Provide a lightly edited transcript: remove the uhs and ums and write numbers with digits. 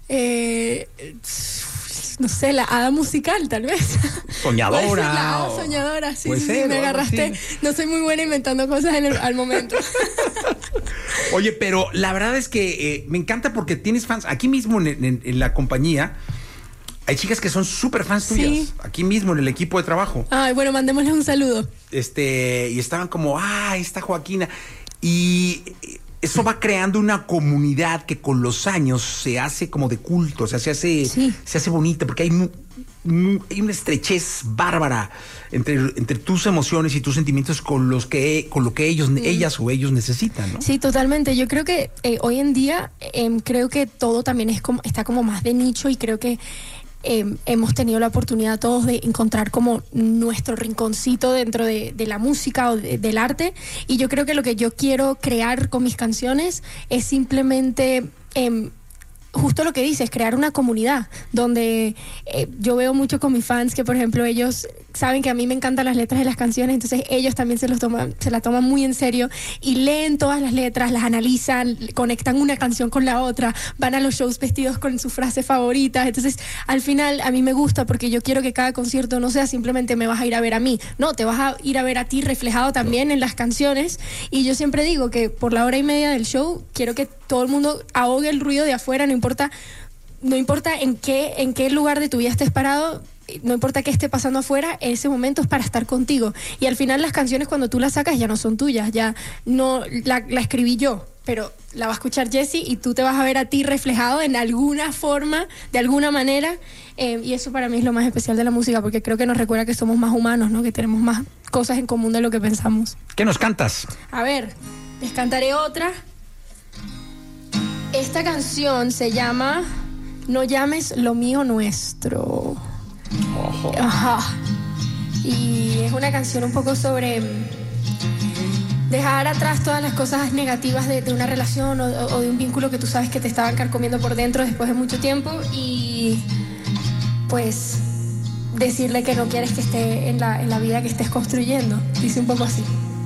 No sé, la hada musical, tal vez. Soñadora. La hada soñadora, sí, puede ser, me agarraste. sí. No soy muy buena inventando cosas al momento. Oye, pero la verdad es que me encanta porque tienes fans. Aquí mismo en la compañía hay chicas que son súper fans tuyas. Sí. Aquí mismo en el equipo de trabajo. Ay, bueno, mandémosles un saludo. Y estaban como, esta Joaquina. Y eso va creando una comunidad que con los años se hace como de culto, o sea, se hace bonita, porque hay una estrechez bárbara entre tus emociones y tus sentimientos con lo que ellas o ellos necesitan, ¿no? Sí, totalmente. Yo creo que hoy en día creo que todo también está como más de nicho, y creo que hemos tenido la oportunidad todos de encontrar como nuestro rinconcito dentro de la música o del arte, y yo creo que lo que yo quiero crear con mis canciones es simplemente justo lo que dices, crear una comunidad donde yo veo mucho con mis fans que, por ejemplo, ellos saben que a mí me encantan las letras de las canciones, entonces ellos también se la toman muy en serio y leen todas las letras, las analizan, conectan una canción con la otra, van a los shows vestidos con sus frases favoritas. Entonces, al final, a mí me gusta porque yo quiero que cada concierto no sea simplemente me vas a ir a ver a mí, no, te vas a ir a ver a ti reflejado también en las canciones. Y yo siempre digo que por la hora y media del show quiero que todo el mundo ahogue el ruido de afuera, no importa en qué lugar de tu vida estés parado, no importa qué esté pasando afuera, ese momento es para estar contigo. Y al final las canciones, cuando tú las sacas, ya no son tuyas, ya no la escribí yo, pero la va a escuchar Jessie y tú te vas a ver a ti reflejado en alguna forma, de alguna manera, y eso para mí es lo más especial de la música, porque creo que nos recuerda que somos más humanos, ¿no? Que tenemos más cosas en común de lo que pensamos. ¿Qué nos cantas? A ver, les cantaré otra. Esta canción se llama No llames lo mío nuestro. Ojo. Ajá. Y es una canción un poco sobre dejar atrás todas las cosas negativas de una relación o de un vínculo que tú sabes que te estaban carcomiendo por dentro después de mucho tiempo, y pues decirle que no quieres que esté en la vida que estés construyendo. Dice un poco así.